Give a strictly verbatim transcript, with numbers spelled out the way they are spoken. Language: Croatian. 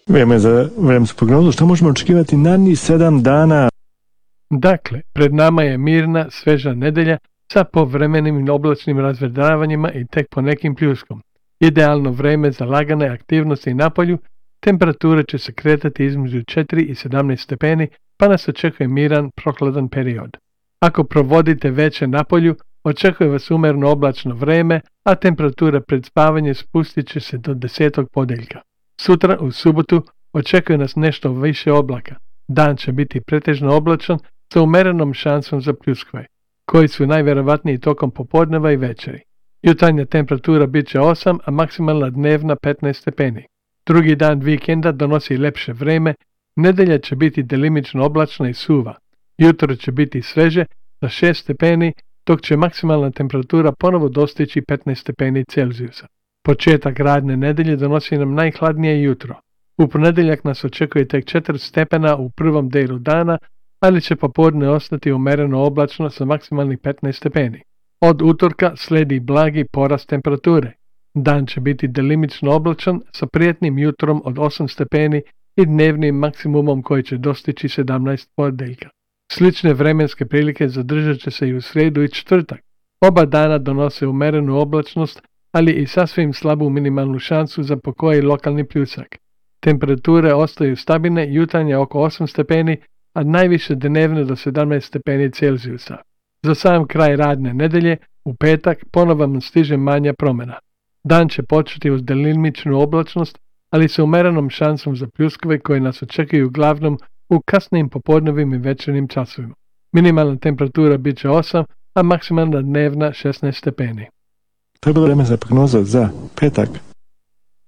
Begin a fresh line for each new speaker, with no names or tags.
Vrijeme za vremensku prognozu. Što možemo očekivati narednih sedam dana?
Dakle, pred nama je mirna, sveža nedelja sa povremenim oblačnim razvedravanjima i tek po nekim pljuskom. Idealno vreme za lagane aktivnosti na polju, temperature će se kretati između četiri i sedamnaest stepeni, pa nas očekuje miran, prohladan period. Ako provodite veće na polju, očekuje vas umjerno oblačno vreme, a temperatura pred spavanje spustit će se do desetog podeljka. Sutra, u subotu, očekuje nas nešto više oblaka. Dan će biti pretežno oblačan sa umjerenom šansom za pljuskove, koji su najvjerovatniji tokom popodneva i večeri. Jutarnja temperatura bit će osam, a maksimalna dnevna petnaest stepeni. Drugi dan vikenda donosi lepše vreme, nedelja će biti delimično oblačna i suva. Jutro će biti sveže za šest stepeni, dok će maksimalna temperatura ponovo dostići petnaest stepeni Celzijusa. Početak radne nedelje donosi nam najhladnije jutro. U ponedjeljak nas očekuje tek četiri stepena u prvom delu dana, ali će popodne ostati umjereno oblačno sa maksimalnih petnaest stepeni. Od utorka slijedi blagi porast temperature. Dan će biti delimično oblačan sa prijetnim jutrom od osam stepeni i dnevnim maksimumom koji će dostići sedamnaest podeljka. Slične vremenske prilike zadržat će se i u srijedu i četvrtak. Oba dana donose umjerenu oblačnost, ali i sasvim slabu minimalnu šansu za pokoji lokalni pljusak. Temperature ostaju stabilne, jutarnje oko osam stepeni, a najviše dnevne do sedamnaest stepeni Celzijusa. Za sam kraj radne nedelje, u petak, ponovo vam stiže manja promjena. Dan će početi uz delimičnu oblačnost, ali sa umjerenom šansom za pljuskove koje nas očekuju uglavnom u kasnim popodnevim i večernjim časovima. Minimalna temperatura bit će osam, a maksimalna dnevna šesnaest stepeni.
To je bilo vreme za prognozu za petak.